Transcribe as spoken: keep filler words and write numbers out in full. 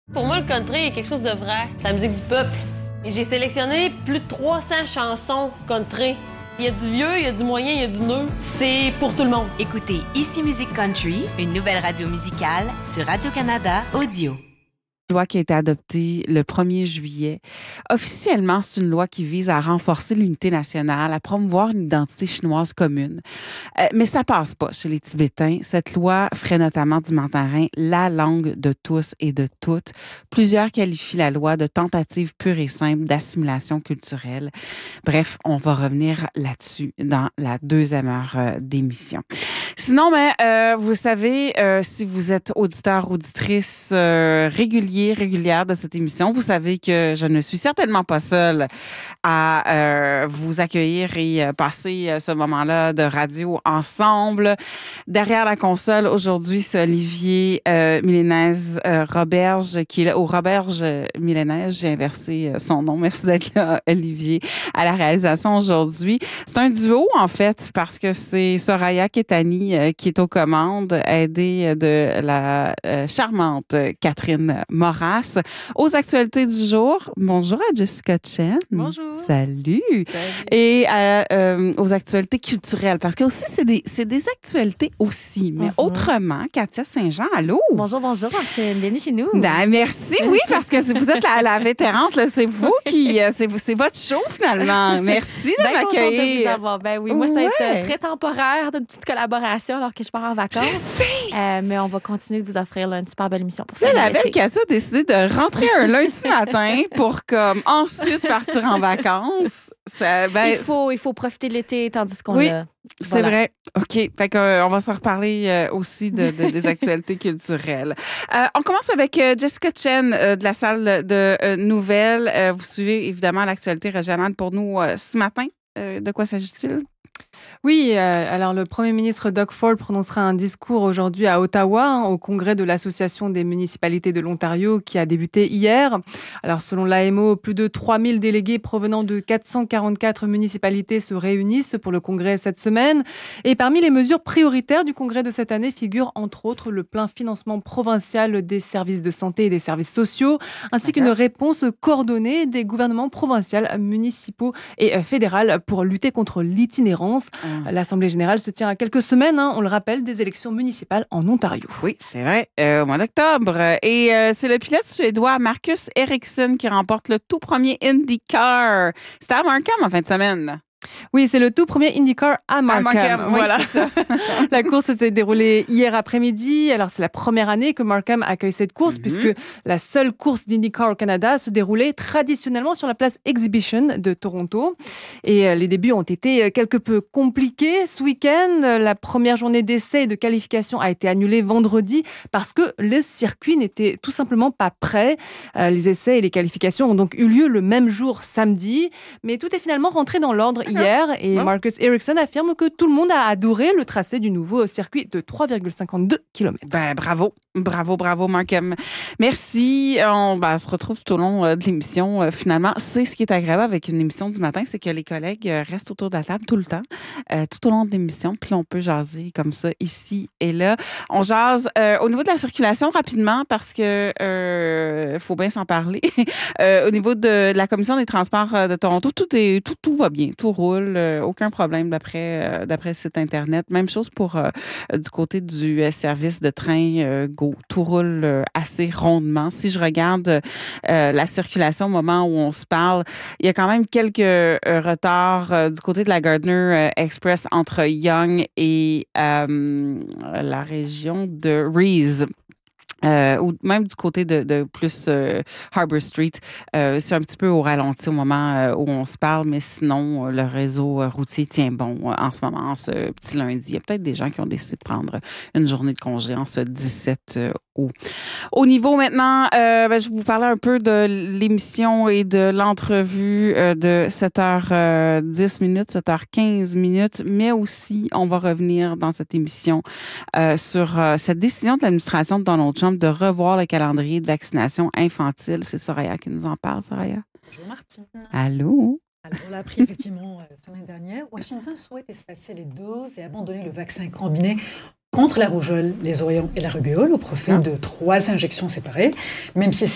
Pour moi, le country est quelque chose de vrai. C'est la musique du peuple. Et j'ai sélectionné plus de trois cents chansons country. Il y a du vieux, il y a du moyen, il y a du neuf. C'est pour tout le monde. Écoutez Ici Musique Country, une nouvelle radio musicale sur Radio-Canada Audio. Loi qui a été adoptée le premier juillet. Officiellement, c'est une loi qui vise à renforcer l'unité nationale, à promouvoir une identité chinoise commune. Euh, mais ça passe pas chez les Tibétains. Cette loi ferait notamment du mandarin la langue de tous et de toutes. Plusieurs qualifient la loi de tentative pure et simple d'assimilation culturelle. Bref, on va revenir là-dessus dans la deuxième heure euh, d'émission. Sinon, ben, euh, vous savez, euh, si vous êtes auditeur, auditrice euh, régulier, régulière de cette émission, vous savez que je ne suis certainement pas seule à euh, vous accueillir et euh, passer euh, ce moment-là de radio ensemble. Derrière la console, aujourd'hui, c'est Olivier euh, Milénez euh, Roberge, qui est là, au Roberge Milénez. J'ai inversé euh, son nom. Merci d'être là, Olivier, à la réalisation aujourd'hui. C'est un duo, en fait, parce que c'est Soraya Ketani euh, qui est aux commandes, aidée de la euh, charmante Catherine Moras. Aux actualités du jour, bonjour à Jessica Chen. Bonjour. Salut. Salut. Et euh, euh, aux actualités culturelles, parce que aussi, c'est des, c'est des actualités aussi, mais Mm-hmm. autrement, Katia Saint-Jean, allô? Bonjour, bonjour, Martine. Bienvenue chez nous. Ben, merci, oui, parce que vous êtes la, la vétérante, là, c'est vous qui, euh, c'est, c'est votre show finalement. Merci de Ben contente de m'accueillir. vous avoir. Ben oui, moi, ça va Ouais. être très temporaire, d'une petite collaboration alors que je pars en vacances. Je sais. Euh, mais on va continuer de vous offrir là, une super belle émission pour Là, faire la l'été. belle Katia a décidé de rentrer un lundi matin pour comme ensuite partir en vacances. Ça, ben, Il faut, il faut profiter de l'été tandis qu'on Oui. l'a. c'est Voilà. vrai. OK. Fait que, euh, on va se reparler euh, aussi de, de- des actualités culturelles. Euh, on commence avec euh, Jessica Chen euh, de la salle de euh, nouvelles. Euh, vous suivez évidemment l'actualité régionale pour nous euh, ce matin. Euh, de quoi s'agit-il? Oui, euh, alors le Premier ministre Doug Ford prononcera un discours aujourd'hui à Ottawa, hein, au congrès de l'Association des municipalités de l'Ontario qui a débuté hier. Alors selon l'A M O, plus de trois mille délégués provenant de quatre cent quarante-quatre municipalités se réunissent pour le congrès cette semaine. Et parmi les mesures prioritaires du congrès de cette année figure entre autres le plein financement provincial des services de santé et des services sociaux, ainsi qu'une réponse coordonnée des gouvernements provinciaux, municipaux et euh, fédéral pour lutter contre l'itinérance. Ah. L'Assemblée générale se tient à quelques semaines, hein, on le rappelle, des élections municipales en Ontario. Oui, c'est vrai, euh, au mois d'octobre. Et euh, c'est le pilote suédois Marcus Ericsson qui remporte le tout premier IndyCar. C'était à Markham en fin de semaine. Oui, c'est le tout premier IndyCar à Markham. Markham, oui, voilà. c'est ça. La course s'est déroulée hier après-midi. Alors, c'est la première année que Markham accueille cette course, Mhm. puisque la seule course d'IndyCar au Canada se déroulait traditionnellement sur la place Exhibition de Toronto. Et euh, les débuts ont été euh, quelque peu compliqués. Ce week-end, euh, la première journée d'essai et de qualification a été annulée vendredi parce que le circuit n'était tout simplement pas prêt. Euh, les essais et les qualifications ont donc eu lieu le même jour, samedi. Mais tout est finalement rentré dans l'ordre hier. Et Bon. Marcus Ericsson affirme que tout le monde a adoré le tracé du nouveau circuit de trois virgule cinquante-deux kilomètres. Ben, bravo. Bravo, bravo, Markham. Merci. On, ben, on se retrouve tout au long euh, de l'émission. Euh, finalement, c'est ce qui est agréable avec une émission du matin, c'est que les collègues euh, restent autour de la table tout le temps, euh, tout au long de l'émission. Puis on peut jaser comme ça, ici et là. On jase euh, au niveau de la circulation rapidement parce que euh, faut bien s'en parler. Euh, au niveau de la Commission des transports euh, de Toronto, tout, est, tout, tout va bien. Tout roule. euh, aucun problème d'après, euh, d'après le site Internet. Même chose pour euh, du côté du euh, service de train euh, Go. Tout roule euh, assez rondement. Si je regarde euh, la circulation au moment où on se parle, il y a quand même quelques euh, retards euh, du côté de la Gardner euh, Express entre Yonge et euh, la région de Reese. Euh, ou même du côté de, de plus euh, Harbour Street. Euh, c'est un petit peu au ralenti au moment euh, où on se parle, mais sinon, euh, le réseau euh, routier tient bon euh, en ce moment, en ce petit lundi. Il y a peut-être des gens qui ont décidé de prendre une journée de congé en ce dix-sept euh, août. Au niveau maintenant, euh, ben, je vais vous parler un peu de l'émission et de l'entrevue euh, de sept heures dix minutes, sept heures quinze minutes, mais aussi, on va revenir dans cette émission euh, sur euh, cette décision de l'administration de Donald Trump de revoir le calendrier de vaccination infantile. C'est Soraya qui nous en parle, Soraya. Bonjour Martine. Allô? Alors, on l'a appris effectivement la semaine dernière. Washington souhaite espacer les doses et abandonner le vaccin combiné contre la rougeole, les oreillons et la rubéole au profit Ah. de trois injections séparées, même si